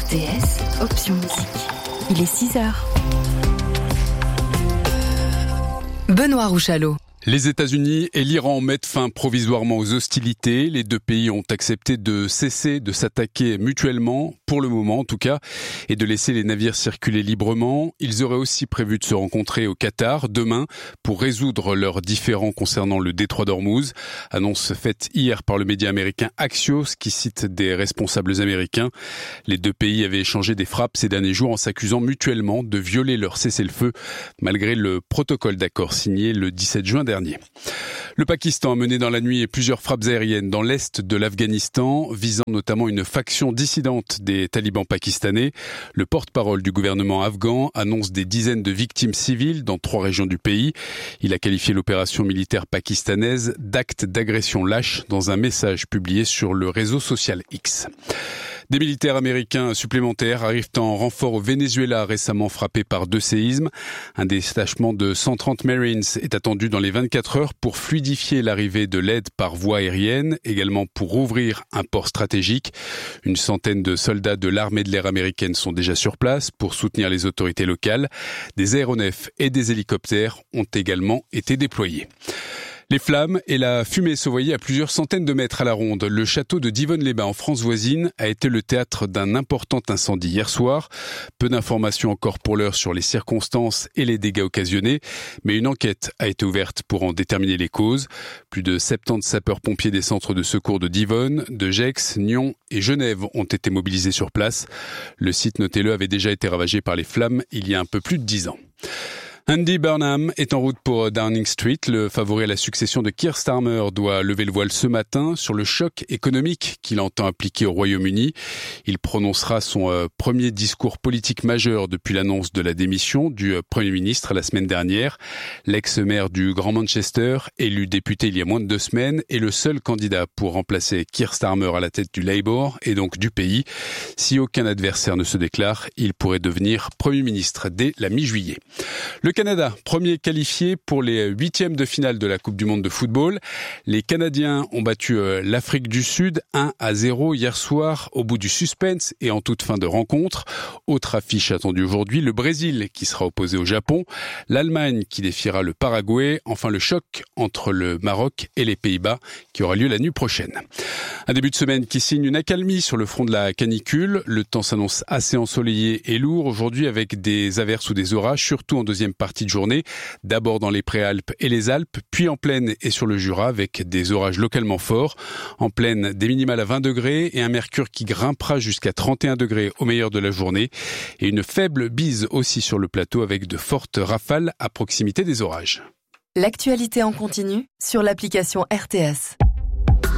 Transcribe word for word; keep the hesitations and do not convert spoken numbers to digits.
R T S, option musique. Il est six heures. Benoît Rouchalot. Les États-Unis et l'Iran mettent fin provisoirement aux hostilités. Les deux pays ont accepté de cesser de s'attaquer mutuellement, pour le moment en tout cas, et de laisser les navires circuler librement. Ils auraient aussi prévu de se rencontrer au Qatar demain pour résoudre leurs différends concernant le détroit d'Ormuz. Annonce faite hier par le média américain Axios qui cite des responsables américains. Les deux pays avaient échangé des frappes ces derniers jours en s'accusant mutuellement de violer leur cessez-le-feu malgré le protocole d'accord signé le dix-sept juin dernier. Le Pakistan a mené dans la nuit plusieurs frappes aériennes dans l'est de l'Afghanistan, visant notamment une faction dissidente des talibans pakistanais. Le porte-parole du gouvernement afghan annonce des dizaines de victimes civiles dans trois régions du pays. Il a qualifié l'opération militaire pakistanaise d'acte d'agression lâche dans un message publié sur le réseau social X. Des militaires américains supplémentaires arrivent en renfort au Venezuela, récemment frappé par deux séismes. Un détachement de cent trente Marines est attendu dans les vingt-quatre heures pour fluidifier l'arrivée de l'aide par voie aérienne, également pour ouvrir un port stratégique. Une centaine de soldats de l'armée de l'air américaine sont déjà sur place pour soutenir les autorités locales. Des aéronefs et des hélicoptères ont également été déployés. Les flammes et la fumée se voyaient à plusieurs centaines de mètres à la ronde. Le château de Divonne-les-Bains en France voisine a été le théâtre d'un important incendie hier soir. Peu d'informations encore pour l'heure sur les circonstances et les dégâts occasionnés, mais une enquête a été ouverte pour en déterminer les causes. Plus de soixante-dix sapeurs-pompiers des centres de secours de Divonne, de Gex, Nyon et Genève ont été mobilisés sur place. Le site, notez-le, avait déjà été ravagé par les flammes il y a un peu plus de dix ans. Andy Burnham est en route pour Downing Street. Le favori à la succession de Keir Starmer doit lever le voile ce matin sur le choc économique qu'il entend appliquer au Royaume-Uni. Il prononcera son euh, premier discours politique majeur depuis l'annonce de la démission du euh, Premier ministre la semaine dernière. L'ex-maire du Grand Manchester, élu député il y a moins de deux semaines, est le seul candidat pour remplacer Keir Starmer à la tête du Labour et donc du pays. Si aucun adversaire ne se déclare, il pourrait devenir Premier ministre dès la mi-juillet. Le Canada, premier qualifié pour les huitièmes de finale de la Coupe du Monde de football. Les Canadiens ont battu l'Afrique du Sud un à zéro hier soir au bout du suspense et en toute fin de rencontre. Autre affiche attendue aujourd'hui, le Brésil qui sera opposé au Japon, l'Allemagne qui défiera le Paraguay, enfin le choc entre le Maroc et les Pays-Bas qui aura lieu la nuit prochaine. Un début de semaine qui signe une accalmie sur le front de la canicule. Le temps s'annonce assez ensoleillé et lourd aujourd'hui avec des averses ou des orages, surtout en deuxième partie de journée, d'abord dans les Préalpes et les Alpes, puis en plaine et sur le Jura avec des orages localement forts. En plaine, des minimales à vingt degrés et un mercure qui grimpera jusqu'à trente et un degrés au meilleur de la journée et une faible bise aussi sur le plateau avec de fortes rafales à proximité des orages. L'actualité en continu sur l'application R T S.